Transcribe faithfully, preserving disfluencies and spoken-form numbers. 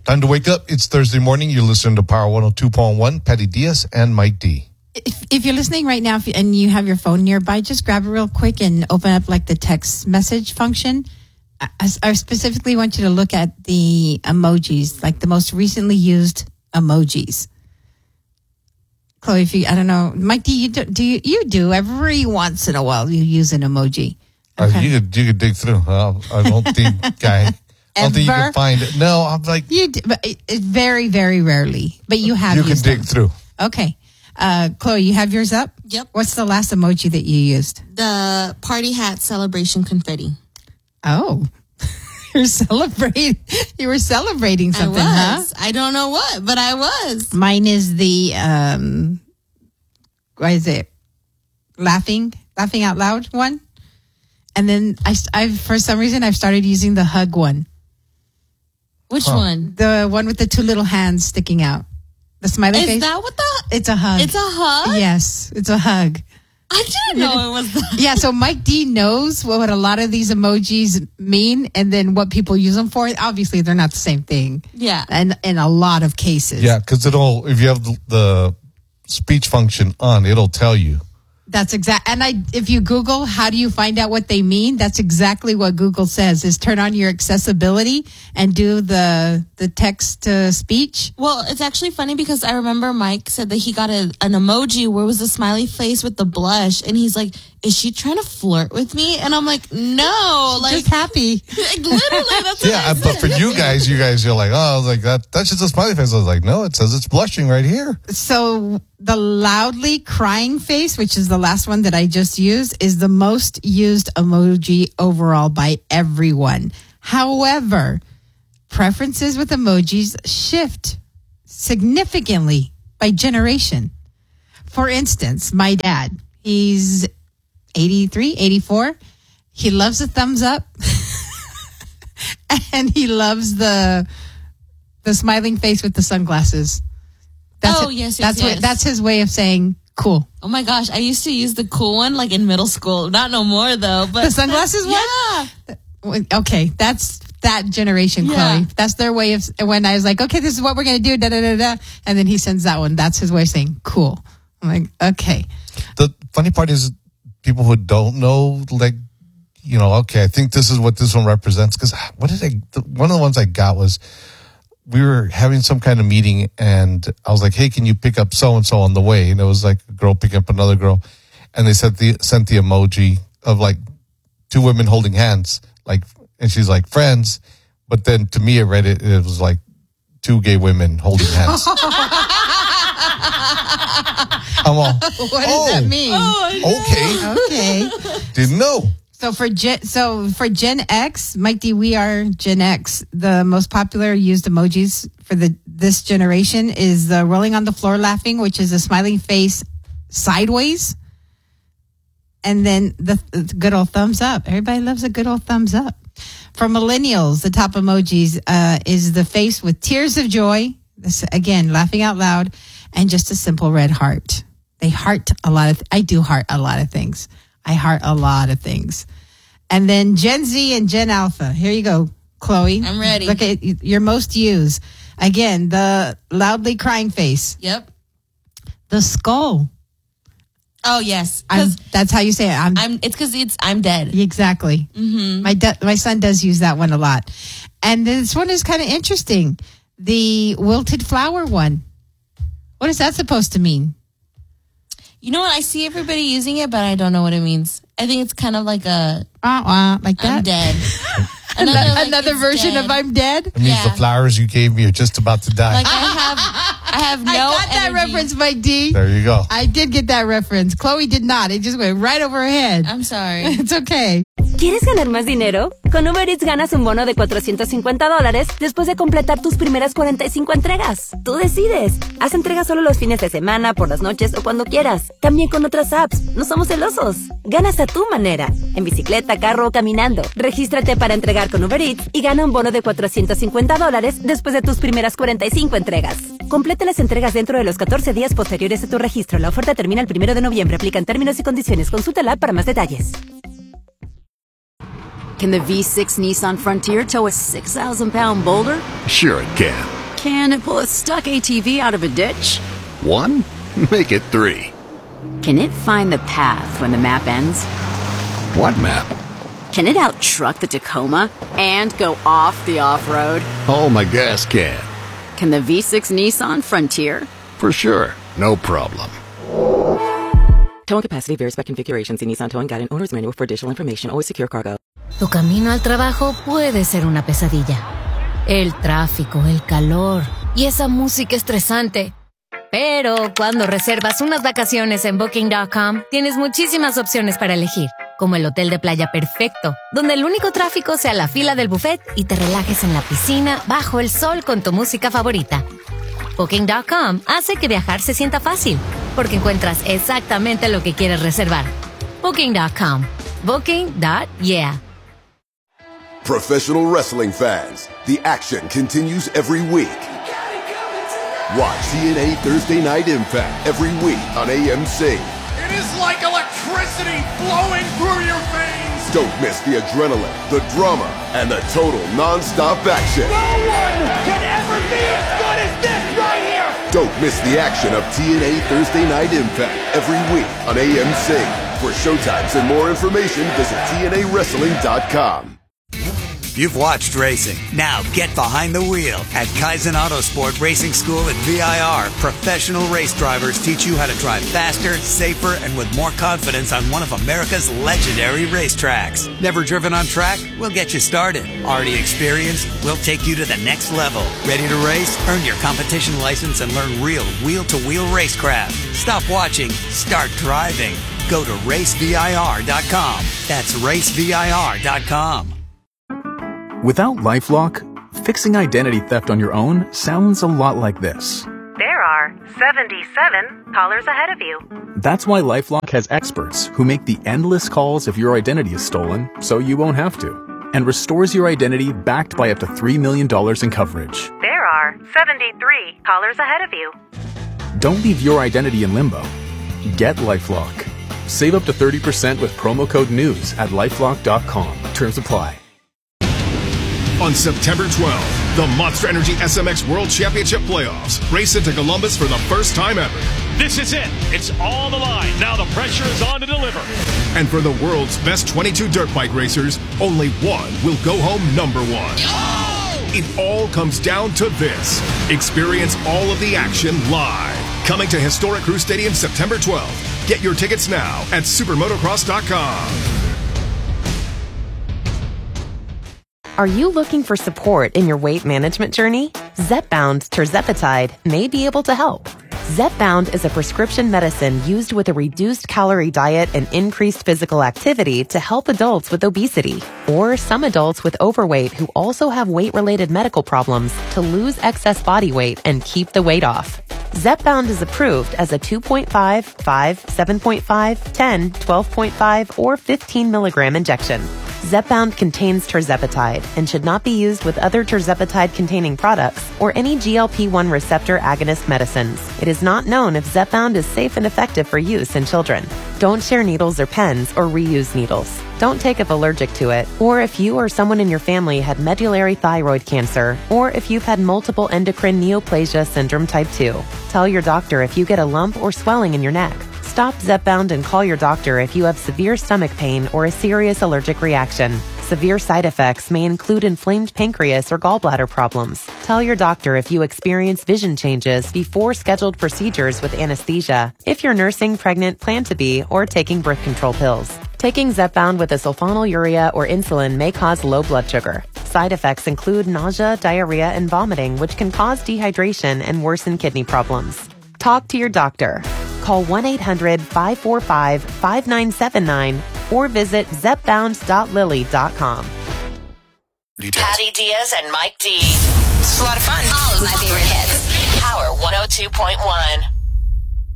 Time to wake up. It's Thursday morning. You listen to Power one oh two point one. Patty Diaz and Mike D. If, if you're listening right now if you, and you have your phone nearby, just grab it real quick and open up like the text message function. I, I specifically want you to look at the emojis, like the most recently used emojis. Chloe, if you, I don't know, Mike, do you do, do you, you do every once in a while you use an emoji? Okay. Uh, you could you could dig through. Uh, I don't think I, I don't think you can find it. No, I'm like you. Do, but it, it very very rarely, but you have. You used can dig them. through. Okay, uh, Chloe, you have yours up. Yep. What's the last emoji that you used? The party hat celebration confetti. Oh, you're celebrating. You were celebrating something, I was. huh? I don't know what, but I was. Mine is the um, what is it? Laughing, laughing out loud one. And then I, I, for some reason, I've started using the hug one. Which huh. one? The one with the two little hands sticking out. The smiley Is face. Is that what the? It's a hug. It's a hug? Yes, it's a hug. I didn't know it was that. Yeah, so Mike D knows what a lot of these emojis mean and then what people use them for. Obviously, they're not the same thing. Yeah. And in a lot of cases. Yeah, because it'll, if you have the, the speech function on, it'll tell you. That's exact. And I, if you Google, how do you find out what they mean? That's exactly what Google says: is turn on your accessibility and do the the text to speech. Well, it's actually funny because I remember Mike said that he got a, an emoji where it was a smiley face with the blush, and he's like, "Is she trying to flirt with me?" And I'm like, "No, like just happy." Like, literally, that's what yeah. I said. But for you guys, you guys, you're like, oh, I was like that. That's just a smiley face. I was like, no, it says it's blushing right here. So the loudly crying face, which is the last one that I just used, is the most used emoji overall by everyone. However, preferences with emojis shift significantly by generation. For instance, my dad, he's eighty-three, eighty-four. He loves a thumbs up and he loves the the smiling face with the sunglasses. That's oh, it. yes, yes, that's yes. What, that's his way of saying cool. Oh my gosh, I used to use the cool one like in middle school. Not no more though, but the sunglasses yeah. one? Okay, that's that generation, Yeah. Chloe. That's their way of, when I was like, okay, this is what we're going to do, da da da da. And then he sends that one. That's his way of saying cool. I'm like, okay. The funny part is people who don't know, like, you know, okay, I think this is what this one represents. Because what did I, the, one of the ones I got was, we were having some kind of meeting and I was like, hey, can you pick up so-and-so on the way? And it was like a girl picking up another girl. And they sent the, sent the emoji of like two women holding hands. Like, and she's like, friends. But then to me, I read it, it was like two gay women holding hands. I'm all, What oh, does that mean? Oh, okay. Okay. Didn't know. So for Gen, so for Gen X, Mike D, we are Gen X. The most popular used emojis for the this generation is the rolling on the floor laughing, which is a smiling face sideways, and then the, the good old thumbs up. Everybody loves a good old thumbs up. For millennials, the top emojis uh, is the face with tears of joy. This, again, laughing out loud, and just a simple red heart. They heart a lot of. Th- I do heart a lot of things. I heart a lot of things. And then Gen Z and Gen Alpha. Here you go, Chloe. I'm ready. Look at your most used. Again, the loudly crying face. Yep. The skull. Oh yes, I'm, because that's how you say it. I'm, I'm. It's because it's I'm dead. exactly. Mm-hmm. My de- my son does use that one a lot. And this one is kind of interesting. The wilted flower one. What is that supposed to mean? You know what? I see everybody using it, but I don't know what it means. I think it's kind of like a Uh, uh, like that. I'm dead. Another, like, another it's version dead. of I'm dead. It means Yeah. the flowers you gave me are just about to die. Like I have, I have no. I got that energy. reference, Mike D. There you go. I did get that reference. Chloe did not. It just went right over her head. I'm sorry. It's okay. ¿Quieres ganar más dinero? Con Uber Eats ganas un bono de cuatrocientos cincuenta dólares después de completar tus primeras cuarenta y cinco entregas. Tú decides. Haz entregas solo los fines de semana, por las noches o cuando quieras. También con otras apps. No somos celosos. Ganas a tu manera. En bicicleta, carro o caminando. Regístrate para entregar con Uber Eats y gana un bono de cuatrocientos cincuenta dólares después de tus primeras cuarenta y cinco entregas. Completa las entregas dentro de los catorce días posteriores a tu registro. La oferta termina el primero de noviembre. Aplican términos y condiciones. Consulta la app para más detalles. Can the V six Nissan Frontier tow a six thousand pound boulder? Sure it can. Can it pull a stuck A T V out of a ditch? One? Make it three. Can it find the path when the map ends? What map? Can it out-truck the Tacoma and go off the off-road? Oh, my gas can. Can the V six Nissan Frontier? For sure. No problem. Towing capacity varies by configuration. See Nissan Towing Guide and Owner's Manual for additional information. Always secure cargo. Tu camino al trabajo puede ser una pesadilla. El tráfico, el calor y esa música estresante. Pero cuando reservas unas vacaciones en Booking punto com, tienes muchísimas opciones para elegir, como el hotel de playa perfecto, donde el único tráfico sea la fila del buffet y te relajes en la piscina bajo el sol con tu música favorita. Booking punto com hace que viajar se sienta fácil, porque encuentras exactamente lo que quieres reservar. Booking punto com. Booking. Yeah. Professional wrestling fans, the action continues every week. Watch T N A Thursday Night Impact every week on A M C. It is like electricity flowing through your veins. Don't miss the adrenaline, the drama, and the total non-stop action. No one can ever be as good as this right here. Don't miss the action of T N A Thursday Night Impact every week on A M C. For showtimes and more information, visit T N A wrestling dot com. You've watched racing. Now get behind the wheel. At Kaizen Autosport Racing School at V I R, professional race drivers teach you how to drive faster, safer, and with more confidence on one of America's legendary racetracks. Never driven on track? We'll get you started. Already experienced? We'll take you to the next level. Ready to race? Earn your competition license and learn real wheel-to-wheel racecraft. Stop watching. Start driving. Go to race V I R dot com. That's race V I R dot com. Without LifeLock, fixing identity theft on your own sounds a lot like this. There are seventy-seven callers ahead of you. That's why LifeLock has experts who make the endless calls if your identity is stolen, so you won't have to, and restores your identity backed by up to three million dollars in coverage. There are seventy-three callers ahead of you. Don't leave your identity in limbo. Get LifeLock. Save up to thirty percent with promo code NEWS at lifelock dot com. Terms apply. On September twelfth, the Monster Energy S M X World Championship Playoffs race into Columbus for the first time ever. This is it. It's on the line. Now the pressure is on to deliver. And for the world's best twenty-two dirt bike racers, only one will go home number one. Oh! It all comes down to this. Experience all of the action live. Coming to historic Crew Stadium September twelfth. Get your tickets now at supermotocross dot com. Are you looking for support in your weight management journey? Zepbound tirzepatide may be able to help. Zepbound is a prescription medicine used with a reduced calorie diet and increased physical activity to help adults with obesity or some adults with overweight who also have weight-related medical problems to lose excess body weight and keep the weight off. Zepbound is approved as a two point five, five, seven point five, ten, twelve point five, or fifteen milligram injection. Zepbound contains tirzepatide and should not be used with other tirzepatide-containing products or any G L P one receptor agonist medicines. It is not known if Zepbound is safe and effective for use in children. Don't share needles or pens or reuse needles. Don't take if allergic to it, or if you or someone in your family had medullary thyroid cancer, or if you've had multiple endocrine neoplasia syndrome type two. Tell your doctor if you get a lump or swelling in your neck. Stop Zepbound and call your doctor if you have severe stomach pain or a serious allergic reaction. Severe side effects may include inflamed pancreas or gallbladder problems. Tell your doctor if you experience vision changes before scheduled procedures with anesthesia, if you're nursing, pregnant, plan to be, or taking birth control pills. Taking Zepbound with a sulfonylurea or insulin may cause low blood sugar. Side effects include nausea, diarrhea, and vomiting, which can cause dehydration and worsen kidney problems. Talk to your doctor. Call one eight hundred, five four five, five nine seven nine or visit zepbound dot lilly dot com. Patty Diaz and Mike D. It's a lot of fun. All of my favorite hits. Power one oh two point one.